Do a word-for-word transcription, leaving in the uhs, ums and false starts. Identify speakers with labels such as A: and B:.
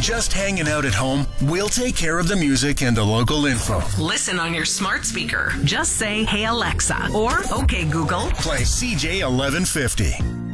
A: just hanging out at home, we'll take care of the music and the local info.
B: Listen on your smart speaker. Just say, "Hey Alexa," or "Okay Google."
A: Play C J eleven fifty.